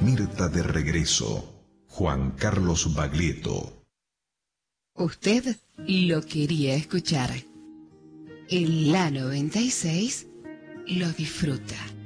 Mirta de regreso. Juan Carlos Baglietto. Usted lo quería escuchar. En la 96 lo disfruta.